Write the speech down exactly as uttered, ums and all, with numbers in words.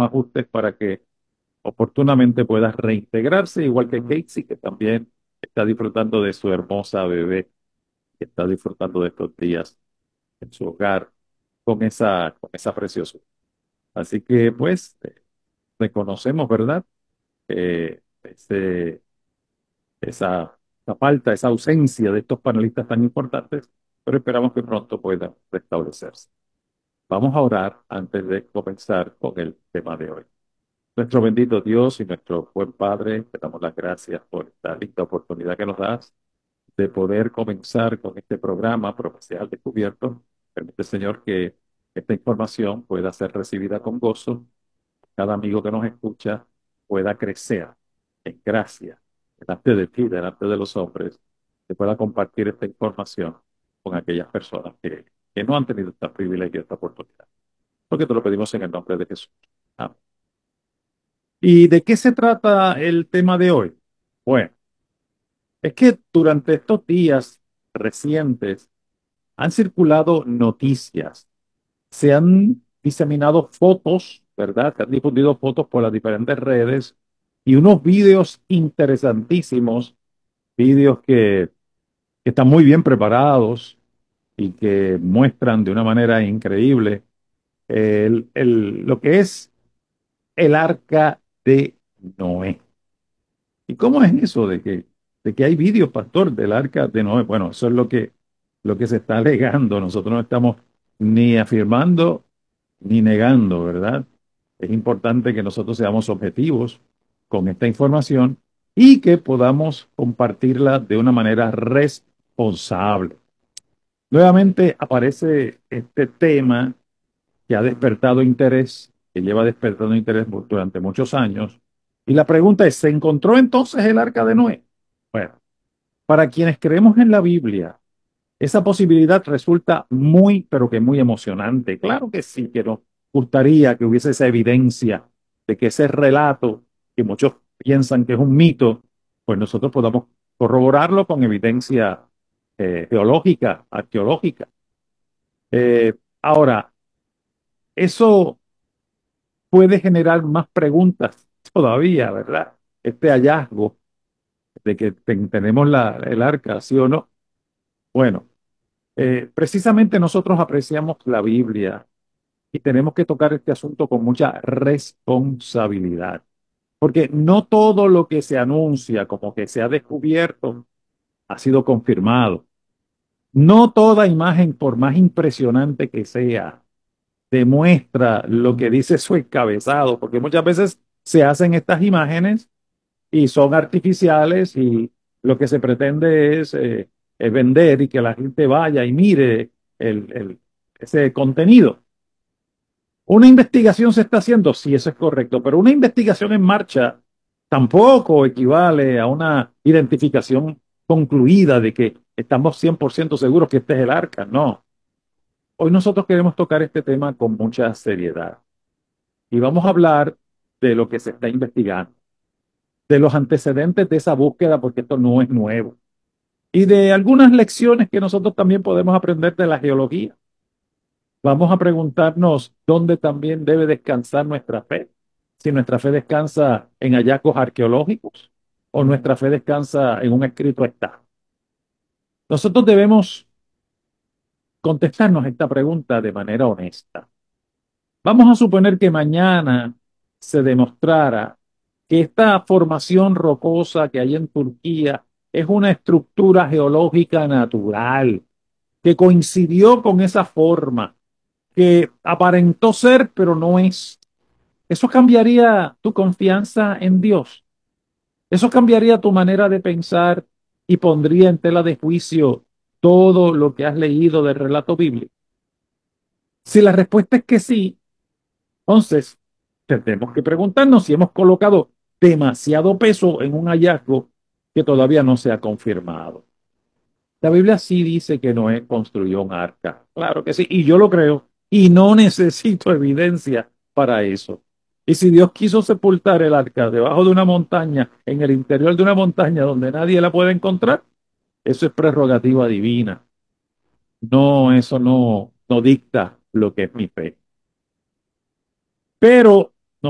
ajustes para que oportunamente pueda reintegrarse, igual que Casey, que también está disfrutando de su hermosa bebé, que está disfrutando de estos días en su hogar con esa, con esa preciosura. Así que, pues, eh, reconocemos, ¿verdad? Eh, ese- esa, esa falta, esa ausencia de estos panelistas tan importantes, pero esperamos que pronto puedan restablecerse. Vamos a orar antes de comenzar con el tema de hoy. Nuestro bendito Dios y nuestro buen Padre, te damos las gracias por esta linda oportunidad que nos das de poder comenzar con este programa Profesional Descubierto. Permite, Señor, que esta información pueda ser recibida con gozo. Cada amigo que nos escucha pueda crecer en gracia delante de ti, delante de los hombres, que pueda compartir esta información con aquellas personas que, que no han tenido este privilegio, esta oportunidad. Porque te lo pedimos en el nombre de Jesús. Amén. ¿Y de qué se trata el tema de hoy? Bueno, es que durante estos días recientes han circulado noticias, se han diseminado fotos, ¿verdad? Se han difundido fotos por las diferentes redes y unos vídeos interesantísimos, vídeos que, que están muy bien preparados y que muestran de una manera increíble el, el- lo que es el arca de Noé. ¿Y cómo es eso de que, de que hay vídeos, pastor, del arca de Noé? Bueno, eso es lo que, lo que se está alegando. Nosotros no estamos ni afirmando ni negando, ¿verdad? Es importante que nosotros seamos objetivos con esta información y que podamos compartirla de una manera responsable. Nuevamente aparece este tema que ha despertado interés, que lleva despertando interés mu- durante muchos años. Y la pregunta es, ¿se encontró entonces el arca de Noé? Bueno, para quienes creemos en la Biblia, esa posibilidad resulta muy, pero que muy emocionante. Claro que sí, que nos gustaría que hubiese esa evidencia de que ese relato, que muchos piensan que es un mito, pues nosotros podamos corroborarlo con evidencia eh, geológica, arqueológica. Eh, ahora, eso puede generar más preguntas todavía, ¿verdad? Este hallazgo de que ten- tenemos la, el arca, ¿sí o no? Bueno, eh, precisamente nosotros apreciamos la Biblia y tenemos que tocar este asunto con mucha responsabilidad, porque no todo lo que se anuncia como que se ha descubierto ha sido confirmado. No toda imagen, por más impresionante que sea, demuestra lo que dice su encabezado, porque muchas veces se hacen estas imágenes y son artificiales y lo que se pretende es, eh, es vender y que la gente vaya y mire el, el- ese contenido. Una investigación se está haciendo, sí, eso es correcto, pero una investigación en marcha tampoco equivale a una identificación concluida de que estamos cien por ciento seguros que este es el arca. No. Hoy nosotros queremos tocar este tema con mucha seriedad y vamos a hablar de lo que se está investigando, de los antecedentes de esa búsqueda, porque esto no es nuevo, y de algunas lecciones que nosotros también podemos aprender de la geología. Vamos a preguntarnos dónde también debe descansar nuestra fe. Si nuestra fe descansa en hallazgos arqueológicos o nuestra fe descansa en un escrito está. Nosotros debemos contestarnos esta pregunta de manera honesta. Vamos a suponer que mañana se demostrara que esta formación rocosa que hay en Turquía es una estructura geológica natural que coincidió con esa forma, que aparentó ser, pero no es. Eso cambiaría tu confianza en Dios. Eso cambiaría tu manera de pensar y pondría en tela de juicio todo lo que has leído del relato bíblico. Si la respuesta es que sí, entonces tenemos que preguntarnos si hemos colocado demasiado peso en un hallazgo que todavía no se ha confirmado. La Biblia sí dice que Noé construyó un arca. Claro que sí, y yo lo creo, y no necesito evidencia para eso. Y si Dios quiso sepultar el arca debajo de una montaña, en el interior de una montaña donde nadie la puede encontrar, eso es prerrogativa divina. No, eso no, no dicta lo que es mi fe. Pero